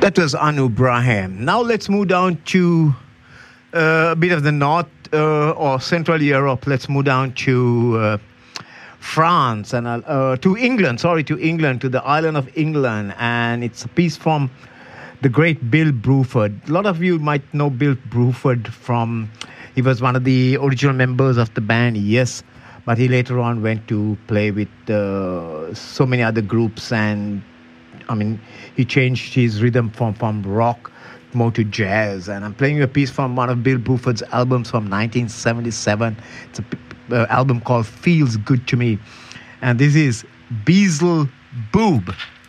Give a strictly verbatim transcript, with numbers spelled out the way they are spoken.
That was Anu Brahim. Now let's move down to uh, a bit of the north uh, or central Europe. Let's move down to uh, France and uh, to England. Sorry, to England, to the island of England. And it's a piece from the great Bill Bruford. A lot of you might know Bill Bruford from, he was one of the original members of the band, yes. But he later on went to play with uh, so many other groups, and I mean, he changed his rhythm from, from rock more to jazz. And I'm playing a piece from one of Bill Bruford's albums from nineteen seventy-seven. It's an uh, album called Feels Good to Me. And this is Beelzebub.